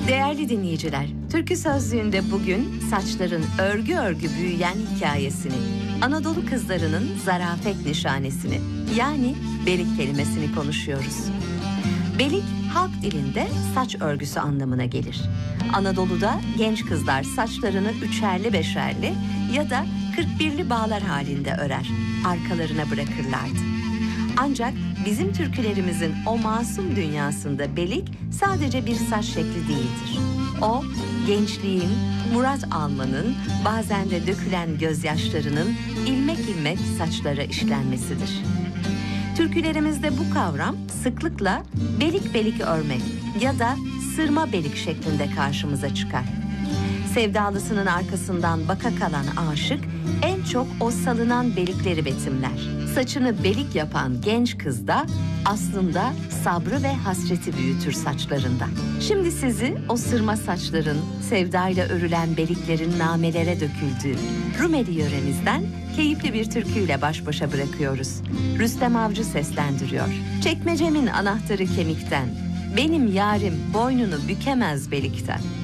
Değerli dinleyiciler, Türkü Sözlüğü'nde bugün saçların örgü örgü büyüyen hikayesini, Anadolu kızlarının zarafet nişanesini, yani belik kelimesini konuşuyoruz. Belik, halk dilinde saç örgüsü anlamına gelir. Anadolu'da genç kızlar saçlarını üçerli beşerli ya da 41'li bağlar halinde örer, arkalarına bırakırlardı. Ancak bizim türkülerimizin o masum dünyasında belik sadece bir saç şekli değildir. O, gençliğin, murat almanın, bazen de dökülen gözyaşlarının ilmek ilmek saçlara işlenmesidir. Türkülerimizde bu kavram sıklıkla belik belik örmek ya da sırma belik şeklinde karşımıza çıkar. Sevdalısının arkasından baka kalan aşık en çok o salınan belikleri betimler. Saçını belik yapan genç kız da aslında sabrı ve hasreti büyütür saçlarında. Şimdi sizi o sırma saçların, sevdayla örülen beliklerin namelere döküldüğü Rumeli yöremizden keyifli bir türküyle baş başa bırakıyoruz. Rüstem Avcı seslendiriyor. Çekmecemin anahtarı kemikten, benim yarim boynunu bükemez belikten.